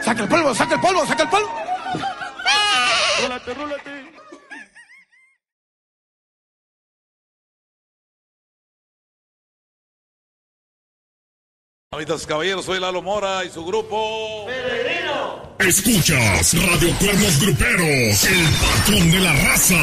Saca el polvo, saca el polvo, saca el polvo. Rólate, rólate. Amitas y caballeros, soy Lalo Mora y su grupo Peregrino. Escuchas Radio Cuernos Gruperos, el patrón de la raza.